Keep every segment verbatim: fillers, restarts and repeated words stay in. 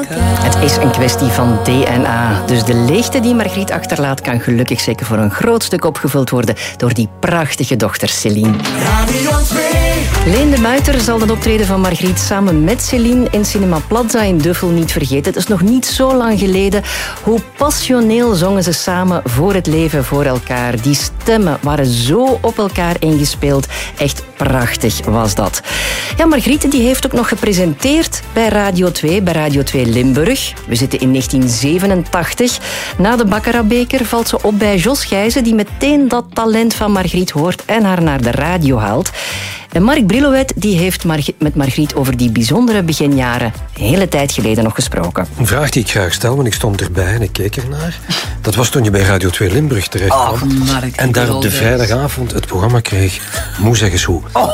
Het is een kwestie van D N A. Dus de leegte die Margriet achterlaat kan gelukkig zeker voor een groot stuk opgevuld worden door die prachtige dochter Céline. Radio twee. Leen de Muiter zal het optreden van Margriet samen met Céline in Cinema Plaza in Duffel niet vergeten. Het is nog niet zo lang geleden. Hoe passioneel zongen ze samen voor het leven, voor elkaar. Die stemmen waren zo op elkaar ingespeeld. Echt prachtig was dat. Ja, Margriet die heeft ook nog gepresenteerd bij Radio twee, bij Radio twee Limburg. We zitten in negentien zevenentachtig. Na de Baccarat-beker valt ze op bij Jos Gijzen, die meteen dat talent van Margriet hoort en haar naar de radio haalt. En Mark Brillouet die heeft met Margriet over die bijzondere beginjaren een hele tijd geleden nog gesproken. Een vraag die ik graag stel, want ik stond erbij en ik keek ernaar. Dat was toen je bij Radio twee Limburg terecht kwam. Oh, Mark, en daar op de vrijdagavond het programma kreeg. Moe zeg eens hoe. Oh.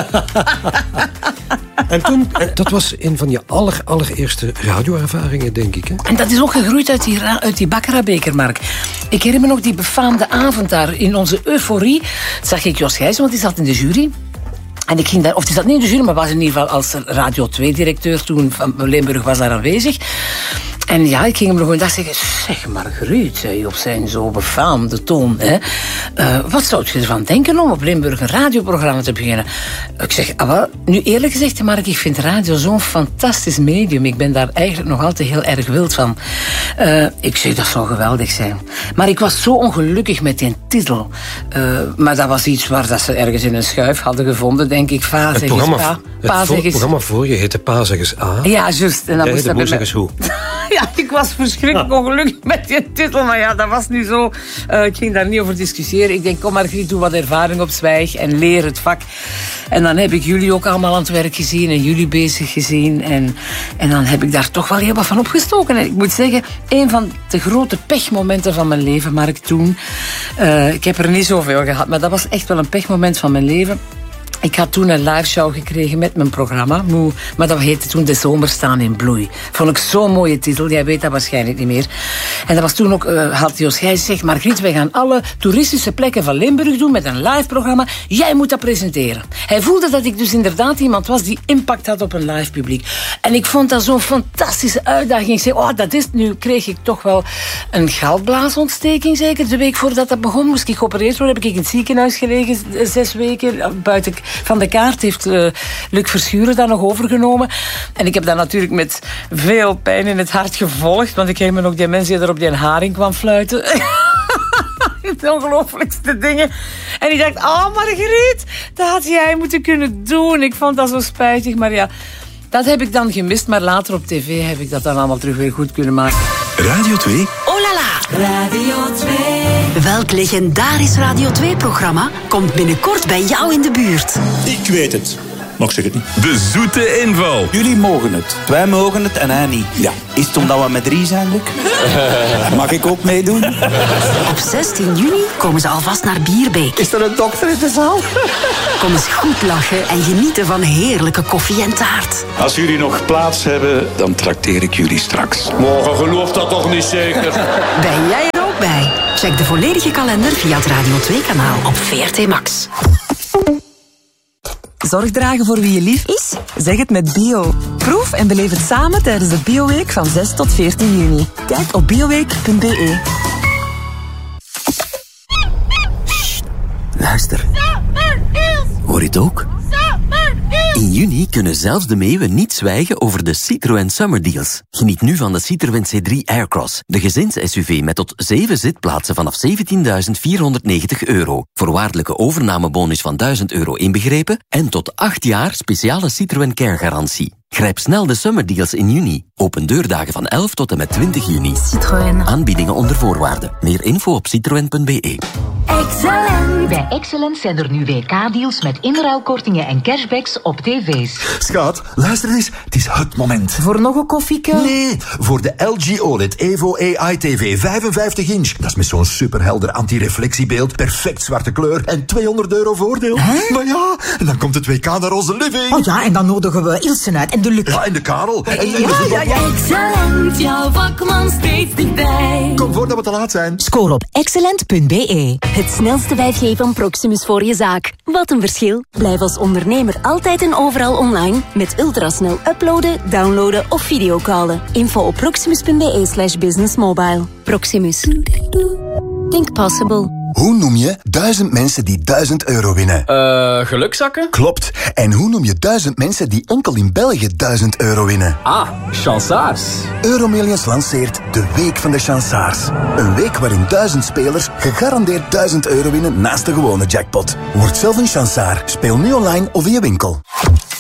En toen, dat was een van je aller, allereerste radioervaringen, denk ik. Hè? En dat is ook gegroeid uit die, uit die Baccarat-beker, Mark. Ik herinner me nog die befaamde avond daar. In onze euforie zag ik Jos Gijzen, want die zat in de jury. En ik ging daar, of die zat niet in de jury, maar was in ieder geval als Radio twee directeur toen van Limburg was daar aanwezig. En ja, ik ging hem nog een dag zeggen, zeg Margriet, zei op zijn zo befaamde toon, hè, uh, wat zou je ervan denken om op Limburg een radioprogramma te beginnen? Ik zeg, ah, wel, nu eerlijk gezegd, Mark, ik vind radio zo'n fantastisch medium. Ik ben daar eigenlijk nog altijd heel erg wild van. Uh, ik zeg, dat zou geweldig zijn. Maar ik was zo ongelukkig met die titel. Uh, maar dat was iets waar dat ze ergens in een schuif hadden gevonden, denk ik. Va, het zeg programma, eens, pa, het pa, voor, zeg eens. programma voor je heette Pa zeg eens A. Ja, juist. En dan Jij moest dat Moe bij zeg eens hoe. Ja, ik was verschrikkelijk ongelukkig met die titel, maar ja, dat was nu zo. Uh, ik ging daar niet over discussiëren. Ik denk, kom Margriet, doe wat ervaring op zwijg en leer het vak. En dan heb ik jullie ook allemaal aan het werk gezien en jullie bezig gezien. En, en dan heb ik daar toch wel heel wat van opgestoken. En ik moet zeggen, een van de grote pechmomenten van mijn leven, Mark, toen... Uh, ik heb er niet zoveel gehad, maar dat was echt wel een pechmoment van mijn leven. Ik had toen een live show gekregen met mijn programma, Moe, maar dat heette toen De Zomer staan in bloei. Vond ik zo'n mooie titel, jij weet dat waarschijnlijk niet meer. En dat was toen ook, uh, had Jos Gijs gezegd, Margriet, wij gaan alle toeristische plekken van Limburg doen met een live programma. Jij moet dat presenteren. Hij voelde dat ik dus inderdaad iemand was die impact had op een live publiek. En ik vond dat zo'n fantastische uitdaging. Ik zei, oh, dat is het. Nu kreeg ik toch wel een galbblaasontsteking, zeker. De week voordat dat begon moest ik geopereerd worden. Heb ik in het ziekenhuis gelegen, zes weken, buiten van de kaart heeft uh, Luc Verschuren dat nog overgenomen. En ik heb dat natuurlijk met veel pijn in het hart gevolgd, want ik herinner me ook die mensen die er op die haring kwam fluiten. De ongelooflijkste dingen. En ik dacht, oh Margriet, dat had jij moeten kunnen doen. Ik vond dat zo spijtig, maar ja, dat heb ik dan gemist. Maar later op tv heb ik dat dan allemaal terug weer goed kunnen maken. Radio twee. Oh la la. Radio twee. Welk legendarisch Radio twee-programma komt binnenkort bij jou in de buurt? Ik weet het. Maar ik zeg het niet. De zoete inval. Jullie mogen het. Wij mogen het en hij niet. Ja. Is het omdat we met drie zijn, Luc? Mag ik ook meedoen? Op zestien juni komen ze alvast naar Bierbeek. Is er een dokter in de zaal? Kom eens goed lachen en genieten van heerlijke koffie en taart. Als jullie nog plaats hebben, dan trakteer ik jullie straks. Morgen gelooft dat toch niet zeker? Ben jij er ook bij? Check de volledige kalender via het Radio twee-kanaal op V R T Max. Zorg dragen voor wie je lief is? Zeg het met Bio. Proef en beleef het samen tijdens de Bioweek van zes tot veertien juni. Kijk op bioweek punt b e. Sst, luister. Hoor je het ook? In juni kunnen zelfs de meeuwen niet zwijgen over de Citroën Summer Deals. Geniet nu van de Citroën C drie Aircross, de gezins-S U V met tot zeven zitplaatsen vanaf zeventienduizend vierhonderdnegentig euro. Voorwaardelijke overnamebonus van duizend euro inbegrepen en tot acht jaar speciale Citroën Care garantie. Grijp snel de Summer Deals in juni. Open deurdagen van elf tot en met twintig juni. Citroën. Aanbiedingen onder voorwaarden. Meer info op citroën punt b e. Excellent. Bij Excellent zijn er nu W K-deals met inruilkortingen en cashbacks op tv's. Schat, luister eens. Het is het moment. Voor nog een koffieke? Nee, voor de L G O L E D Evo A I T V vijfenvijftig inch. Dat is met zo'n superhelder antireflectiebeeld, perfect zwarte kleur en tweehonderd euro voordeel. Huh? Maar ja, en dan komt het W K naar onze living. Oh ja, en dan nodigen we Ilse uit en de Luc. Ja, en de Karel. En, en ja, de ja, ja. Excellent, jouw vakman steeds dichtbij. Kom voordat we te laat zijn. Score op excellent punt b e. Het snelste vijf G van Proximus voor je zaak. Wat een verschil. Blijf als ondernemer altijd en overal online met ultrasnel uploaden, downloaden of videocallen. Info op proximus punt b e slash business mobile. Proximus. Think possible. Hoe noem je duizend mensen die duizend euro winnen? Eh, uh, gelukzakken? Klopt. En hoe noem je duizend mensen die enkel in België duizend euro winnen? Ah, chansaars. Euromillions lanceert de Week van de Chansaars. Een week waarin duizend spelers gegarandeerd duizend euro winnen naast de gewone jackpot. Word zelf een chansaar. Speel nu online of in je winkel.